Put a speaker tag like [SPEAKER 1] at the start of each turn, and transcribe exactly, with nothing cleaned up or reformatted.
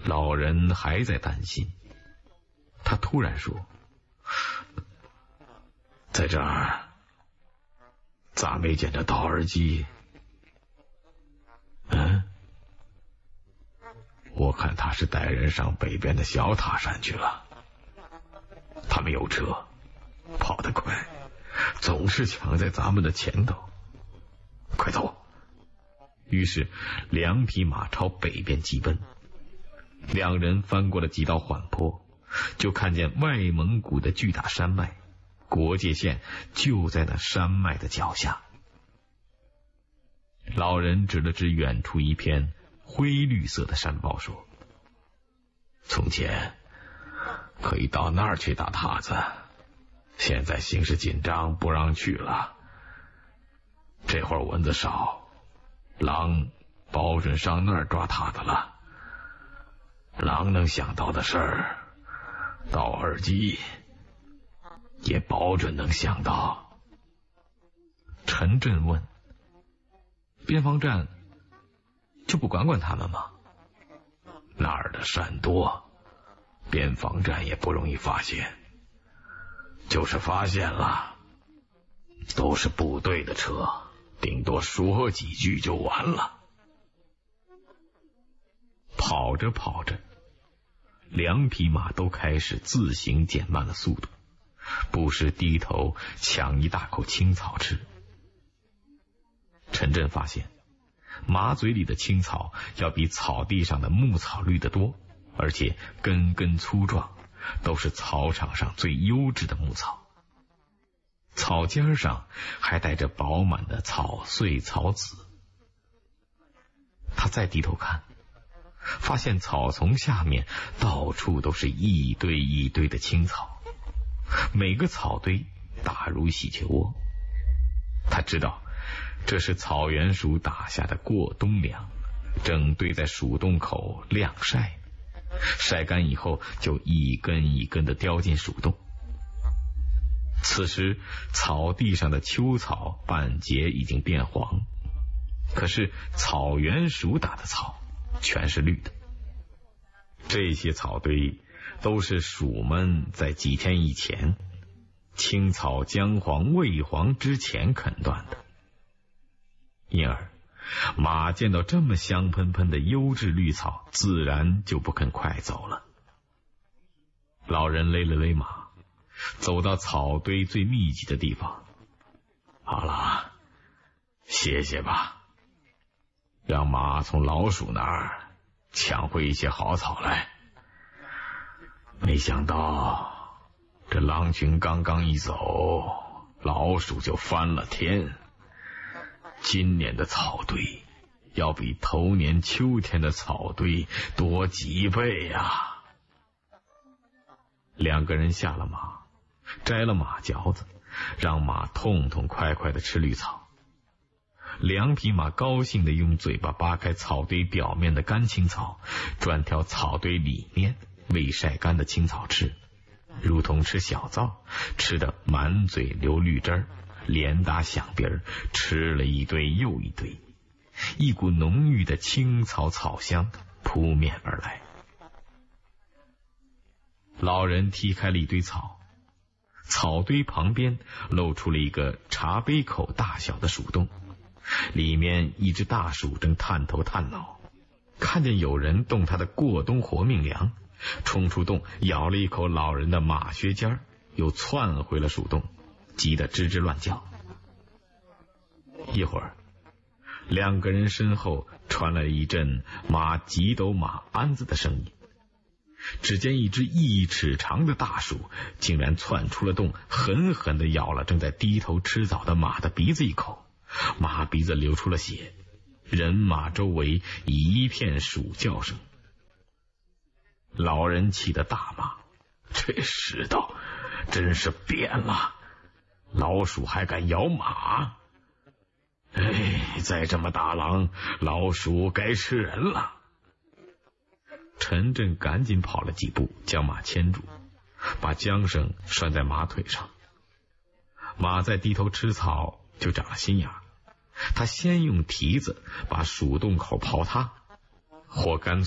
[SPEAKER 1] 老人还在担心，他突然说：“在这儿咋没见着道尔基？嗯，我看他是带人上北边的小塔山去了。他们有车，跑得快，总是抢在咱们的前头。快走！”于是两匹马朝北边疾奔。两人翻过了几道缓坡，就看见外蒙古的巨大山脉，国界线就在那山脉的脚下。老人指了指远处一片灰绿色的山包说：“从前可以到那儿去打塔子，现在形势紧张，不让去了。这会儿蚊子少，狼保准上那儿抓塔子了。狼能想到的事儿，道尔基也保准能想到。”陈震问：“边防站就不管管他们吗？”“那儿的山多，边防站也不容易发现。就是发现了，都是部队的车，顶多说几句就完了。”跑着跑着，两匹马都开始自行减慢了速度，不时低头抢一大口青草吃。陈震发现，马嘴里的青草要比草地上的牧草绿得多，而且根根粗壮，都是草场上最优质的牧草。草尖上还带着饱满的草穗草籽。他再低头看，发现草丛下面到处都是一堆一堆的青草，每个草堆大如喜鹊窝。他知道这是草原鼠打下的过冬粮，正堆在鼠洞口晾晒，晒干以后就一根一根的叼进鼠洞。此时草地上的秋草半截已经变黄，可是草原鼠打的草全是绿的。这些草堆都是鼠们在几天以前青草姜黄未黄之前啃断的，因而马见到这么香喷喷的优质绿草，自然就不肯快走了。老人勒了勒马，走到草堆最密集的地方。好了，歇歇吧，让马从老鼠那儿抢回一些好草来。没想到这狼群刚刚一走，老鼠就翻了天。今年的草堆要比头年秋天的草堆多几倍呀！两个人下了马，摘了马嚼子，让马痛痛快快的吃绿草。两匹马高兴地用嘴巴扒开草堆表面的干青草，专挑草堆里面未晒干的青草吃，如同吃小灶，吃得满嘴流绿汁儿，连打响鼻儿，吃了一堆又一堆，一股浓郁的青草草香扑面而来。老人踢开了一堆草，草堆旁边露出了一个茶杯口大小的鼠洞，里面一只大鼠正探头探脑，看见有人动它的过冬活命粮，冲出洞咬了一口老人的马靴尖，又窜回了鼠洞，急得吱吱乱叫。一会儿，两个人身后传来一阵马几斗马鞍子的声音，只见一只一尺长的大鼠竟然窜出了洞，狠狠地咬了正在低头吃枣的马的鼻子一口，马鼻子流出了血，人马周围一片鼠叫声。老人气得大骂：这世道真是变了，老鼠还敢咬马！哎，再这么打狼，老鼠该吃人了。陈震赶紧跑了几步，将马牵住，把缰绳拴在马腿上。马在低头吃草，就长了心眼，他先用蹄子把鼠洞口刨塌，或干脆